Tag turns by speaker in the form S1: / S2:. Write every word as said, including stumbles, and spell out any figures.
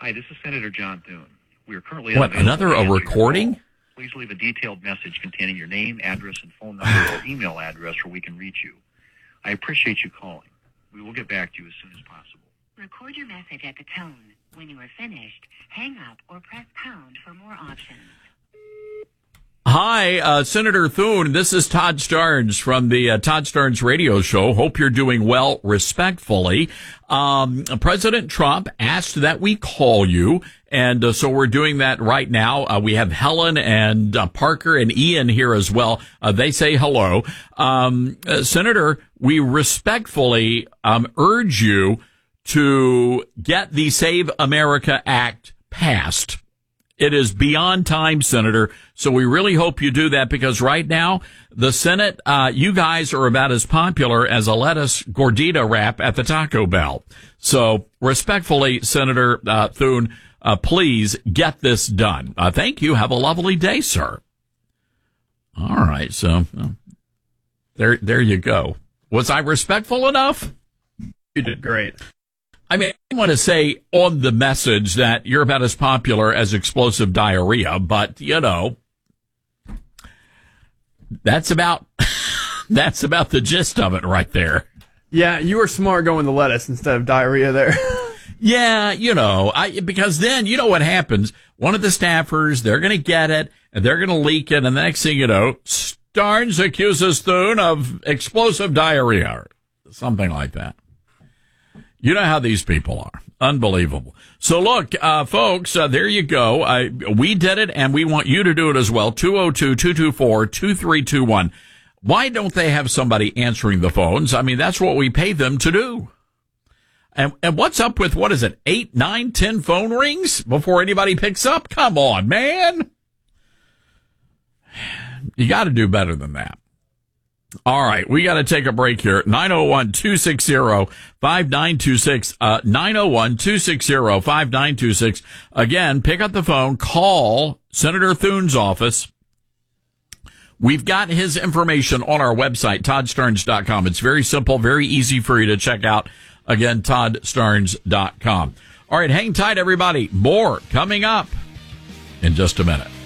S1: Hi, this is Senator John Thune. We are currently
S2: What, another a recording?
S1: Please leave a detailed message containing your name, address, and phone number or email address where we can reach you. I appreciate you calling. We will get back to you as soon as possible.
S3: Record your message at the tone. When you are finished, hang up or press pound for more options.
S2: Hi, uh, Senator Thune. This is Todd Starnes from the uh, Todd Starnes radio show. Hope you're doing well. Respectfully, um, President Trump asked that we call you, and uh, so we're doing that right now. Uh, we have Helen and uh, Parker and Ian here as well. Uh, they say hello. Um, uh, Senator, we respectfully um, urge you to get the Save America Act passed. It is beyond time, Senator, so we really hope you do that, because right now, the Senate, uh, you guys are about as popular as a lettuce gordita wrap at the Taco Bell. So, respectfully, Senator uh, Thune, uh, please get this done. Uh, thank you. Have a lovely day, sir. All right, so uh, there, there you go. Was I respectful enough?
S4: You did great.
S2: I mean, I want to say on the message that you're about as popular as explosive diarrhea, but, you know, that's about, that's about the gist of it right there.
S4: Yeah, you were smart going the lettuce instead of diarrhea there.
S2: Yeah, you know, I, because then, you know what happens? One of the staffers, they're going to get it, and they're going to leak it, and the next thing you know, Starnes accuses Thune of explosive diarrhea, or something like that. You know how these people are. Unbelievable. So look, uh, folks, uh, there you go. I, we did it, and we want you to do it as well. two oh two, two two four, two three two one. Why don't they have somebody answering the phones? I mean, that's what we pay them to do. And, and what's up with, what is it, eight, nine, ten phone rings before anybody picks up? Come on, man. You got to do better than that. All right, we got to take a break here. nine oh one, two six zero, five nine two six, uh, nine oh one, two six zero, five nine two six. Again, pick up the phone, call Senator Thune's office. We've got his information on our website, todd starnes dot com. It's very simple, very easy for you to check out. Again, todd starnes dot com. All right, hang tight, everybody. More coming up in just a minute.